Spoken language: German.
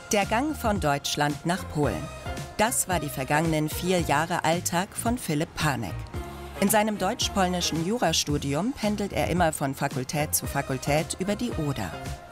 Der Gang von Deutschland nach Polen. Das war die vergangenen 4 Jahre Alltag von Philipp Panek. In seinem deutsch-polnischen Jurastudium pendelt er immer von Fakultät zu Fakultät über die Oder.